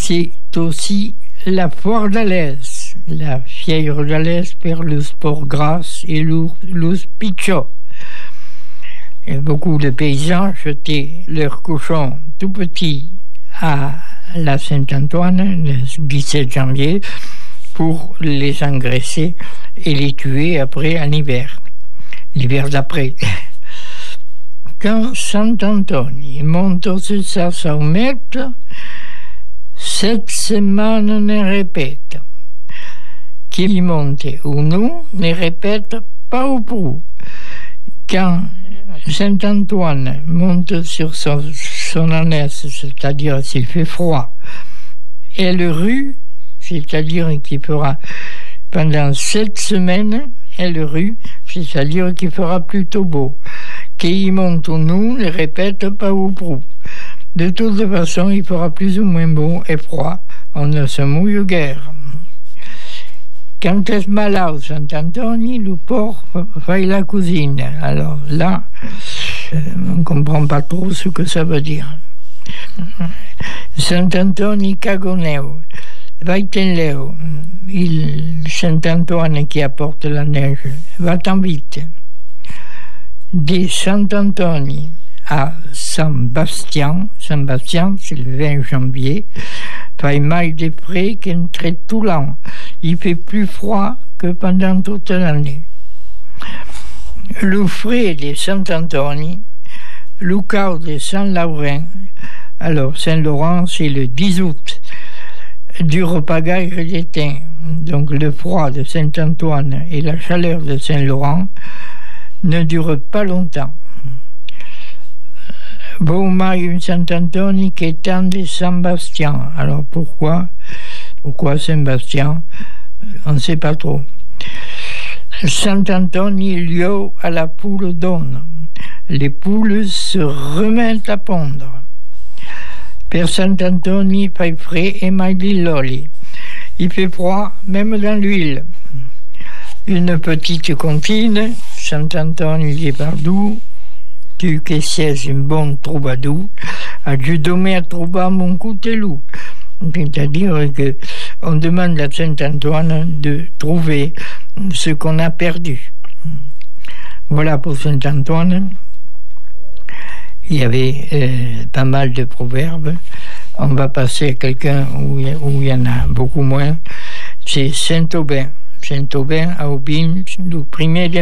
c'est aussi la foire d'Alès. La fièvre d'Alès per le sport gras et l'ous pichot. Et beaucoup de paysans jetaient leurs cochons tout petits à la Saint-Antoine le 17 janvier pour les engraisser et les tuer après en hiver, l'hiver d'après. Quand Sant'Antoni monte sur sa sommette, 7 semaines ne répète. Qui monte ou non ne répète pas ou prou. Quand Saint-Antoine monte sur son ânesse, c'est-à-dire s'il fait froid, et le rue, c'est-à-dire qu'il fera pendant 7 semaines, et le rue, c'est-à-dire qu'il fera plutôt beau. Qu'il monte ou non ne répète pas ou prou. De toute façon, il fera plus ou moins beau et froid, on ne se mouille guère. Quand est malade Sant'Antoni, le porc fait la cuisine. Alors là, on ne comprend pas trop ce que ça veut dire. Sant'Antoni cagoneo, vaitenleo, il Saint-Antoine qui apporte la neige, va-t'en vite. De Sant'Antoni à Saint-Bastien, c'est le 20 janvier, fait mal des frais qu'entre tout l'an. Il fait plus froid que pendant toute l'année. Le frais de Saint-Antoni, le quart de Saint-Laurent. Alors, Saint-Laurent, c'est le 10 août, du repagaille d'étain. Donc, le froid de Saint-Antoine et la chaleur de Saint-Laurent ne durent pas longtemps. Bon, mai Saint-Antoni qui est temps de Saint-Bastien. Alors pourquoi Saint-Bastien? On ne sait pas trop. Saint-Antoni, lieu à la poule donne. Les poules se remettent à pondre. Per Saint-Antoni, fait frais et maigri loli. Il fait froid même dans l'huile. Une petite comptine, Saint-Antoni est pardoux. Tu che sei un bon troubadour, ajude-moi à trouver mon couteau. C'est-à-dire qu'on demande à Saint-Antoine de trouver ce qu'on a perdu. Voilà pour Saint-Antoine. Il y avait pas mal de proverbes. On va passer à quelqu'un où il y en a beaucoup moins. C'est Saint-Aubin. Saint-Aubin à Aubin, le 1er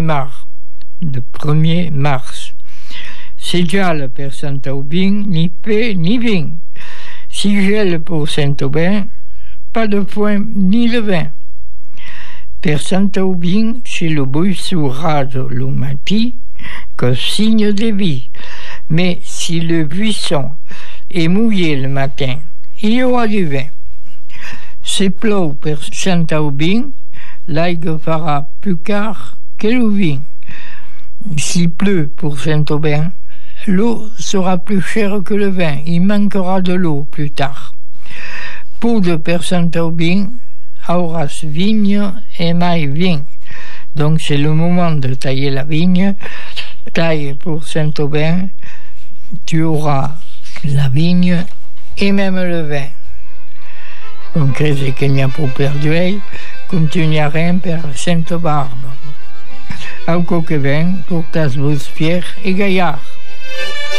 mars. C'est gel per Saint-Aubin, ni paix ni vin. Si gel pour Saint-Aubin, pas de foin ni de vin. Per Saint-Aubin, c'est le buisson rase le matin, que signe de vie. Mais si le buisson est mouillé le matin, il y aura du vin. C'est plau per Saint-Aubin, l'aigre fera plus car que le vin. S'il pleut pour Saint-Aubin, l'eau sera plus chère que le vin. Il manquera de l'eau plus tard. Pour de per Saint-Aubin, auras vigne et mai vin. Donc c'est le moment de tailler la vigne. Taille pour Saint-Aubin, tu auras la vigne et même le vin. On crede qu'il n'y a pas perdu, continuerem per Sainte-Barbe. Au coquevin, pour tas vos fiers et gaillards.